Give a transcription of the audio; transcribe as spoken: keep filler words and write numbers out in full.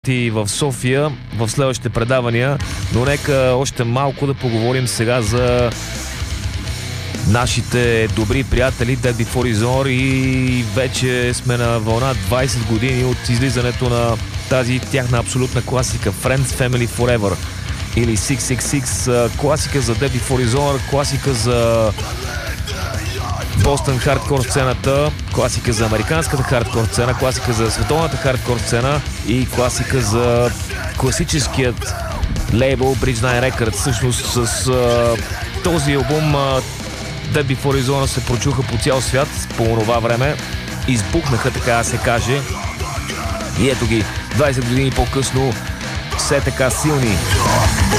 и в София в следващите предавания, но нека още малко да поговорим сега за нашите добри приятели Dead Before Dishonor и вече сме на вълна двайсет години от излизането на тази тяхна абсолютна класика Friends Family Forever или шест шест шест, класика за Dead Before Dishonor, класика за Бостън хардкор сцената, класика за американската хардкор сцена, класика за световната хардкор сцена и класика за класическият лейбъл Bridge Nine Records. Всъщност с а, този албум а, Dead Before Dishonor се прочуха по цял свят по това време, избухнаха, така да се каже, и ето ги двайсет години по-късно все така силни.